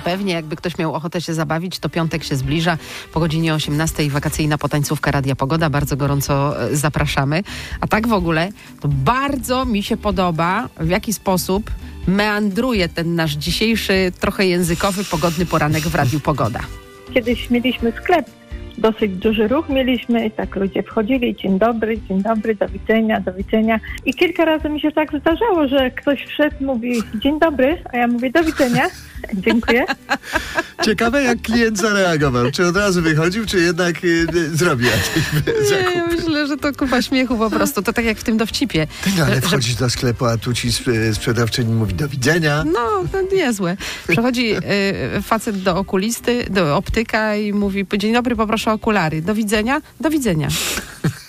pewnie, jakby ktoś miał ochotę się zabawić, to piątek się zbliża. Po godzinie 18:00 wakacyjna potańcówka Radia Pogoda. Bardzo gorąco zapraszamy. A tak w ogóle, to bardzo mi się podoba, w jaki sposób meandruje ten nasz dzisiejszy, trochę językowy, pogodny poranek w Radiu Pogoda. Kiedyś mieliśmy sklep, dosyć duży ruch mieliśmy i tak ludzie wchodzili, dzień dobry, do widzenia. I kilka razy mi się tak zdarzało, że ktoś wszedł, mówi dzień dobry, a ja mówię do widzenia, dziękuję. Ciekawe, jak klient zareagował. Czy od razu wychodził, czy jednak zrobił jakiś zakup? Ja myślę, że to kupa śmiechu po prostu. To tak jak w tym dowcipie. Ale wchodzisz do sklepu, a tu ci sprzedawczyni mówi do widzenia. No, to niezłe. Przychodzi facet do okulisty, do optyka i mówi dzień dobry, poproszę okulary. Do widzenia.